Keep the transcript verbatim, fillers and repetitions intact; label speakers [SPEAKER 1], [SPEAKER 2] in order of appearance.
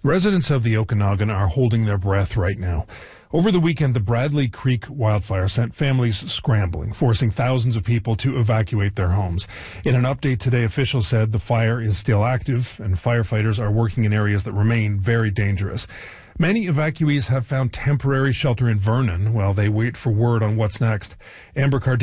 [SPEAKER 1] Residents of the Okanagan are holding their breath right now. Over the weekend, the Bradley Creek wildfire sent families scrambling, forcing thousands of people to evacuate their homes. In an update today, officials said the fire is still active and firefighters are working in areas that remain very dangerous. Many evacuees have found temporary shelter in Vernon while they wait for word on what's next. Amber Cardin